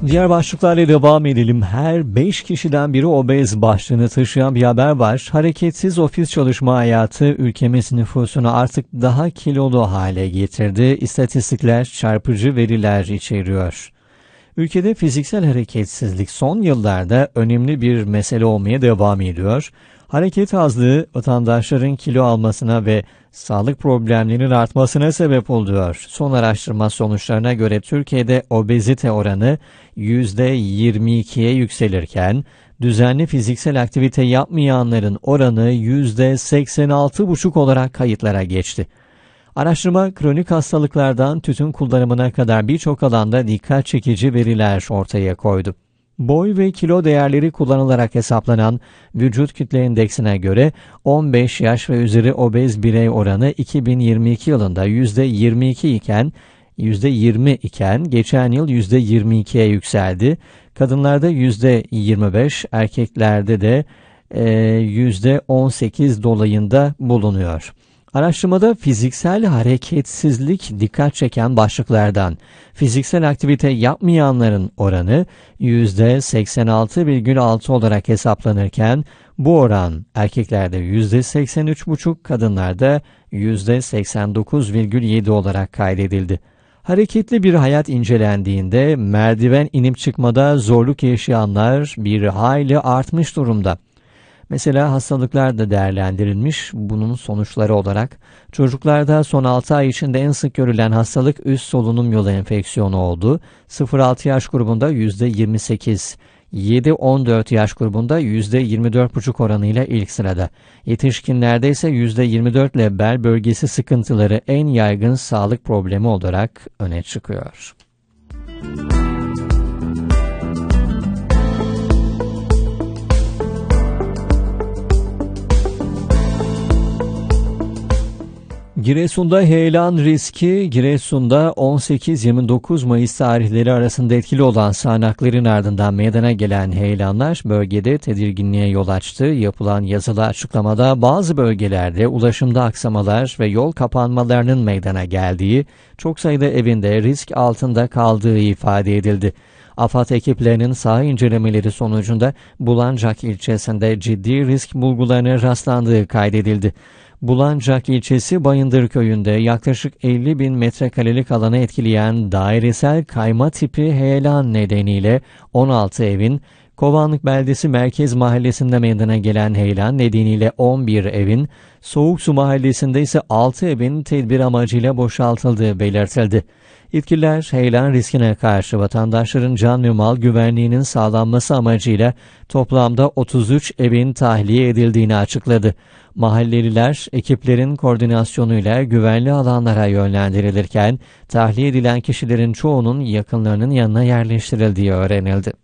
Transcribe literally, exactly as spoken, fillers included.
Diğer başlıklarla devam edelim. Her beş kişiden biri obez başlığını taşıyan bir haber var. Hareketsiz ofis çalışma hayatı ülkemiz nüfusunu artık daha kilolu hale getirdi. İstatistikler çarpıcı veriler içeriyor. Ülkede fiziksel hareketsizlik son yıllarda önemli bir mesele olmaya devam ediyor. Hareket azlığı vatandaşların kilo almasına ve sağlık problemlerinin artmasına sebep oluyor. Son araştırma sonuçlarına göre Türkiye'de obezite oranı yüzde yirmi ikiye yükselirken düzenli fiziksel aktivite yapmayanların oranı yüzde seksen altı virgül beş olarak kayıtlara geçti. Araştırma kronik hastalıklardan tütün kullanımına kadar birçok alanda dikkat çekici veriler ortaya koydu. Boy ve kilo değerleri kullanılarak hesaplanan vücut kütle endeksine göre on beş yaş ve üzeri obez birey oranı iki bin yirmi iki yılında yüzde yirmi iki iken yüzde yirmi iken geçen yıl yüzde yirmi ikiye yükseldi. Kadınlarda yüzde yirmi beş, erkeklerde de e, yüzde on sekiz dolayında bulunuyor. Araştırmada fiziksel hareketsizlik dikkat çeken başlıklardan. Fiziksel aktivite yapmayanların oranı yüzde seksen altı virgül altı olarak hesaplanırken bu oran erkeklerde yüzde seksen üç virgül beş, kadınlarda yüzde seksen dokuz virgül yedi olarak kaydedildi. Hareketli bir hayat incelendiğinde merdiven inip çıkmada zorluk yaşayanlar bir hayli artmış durumda. Mesela hastalıklar da değerlendirilmiş. Bunun sonuçları olarak çocuklarda son altı ay içinde en sık görülen hastalık üst solunum yolu enfeksiyonu oldu. sıfır altı yaş grubunda yüzde yirmi sekiz, yedi on dört yaş grubunda yüzde yirmi dört virgül beş oranıyla ilk sırada. Yetişkinlerde ise yüzde yirmi dört ile bel bölgesi sıkıntıları en yaygın sağlık problemi olarak öne çıkıyor. Giresun'da heyelan riski, Giresun'da on sekiz yirmi dokuz Mayıs tarihleri arasında etkili olan sağanakların ardından meydana gelen heyelanlar bölgede tedirginliğe yol açtı. Yapılan yazılı açıklamada bazı bölgelerde ulaşımda aksamalar ve yol kapanmalarının meydana geldiği, çok sayıda evinde risk altında kaldığı ifade edildi. AFAD ekiplerinin saha incelemeleri sonucunda Bulancak ilçesinde ciddi risk bulgularına rastlandığı kaydedildi. Bulancak ilçesi Bayındır köyünde yaklaşık elli bin metrekarelik alanı etkileyen dairesel kayma tipi heyelan nedeniyle on altı evin, Kovanlık Beldesi Merkez Mahallesi'nde meydana gelen heyelan nedeniyle on bir evin, Soğuksu Mahallesi'nde ise altı evin tedbir amacıyla boşaltıldığı belirtildi. Yetkililer heyelan riskine karşı vatandaşların can ve mal güvenliğinin sağlanması amacıyla toplamda otuz üç evin tahliye edildiğini açıkladı. Mahalleliler ekiplerin koordinasyonuyla güvenli alanlara yönlendirilirken tahliye edilen kişilerin çoğunun yakınlarının yanına yerleştirildiği öğrenildi.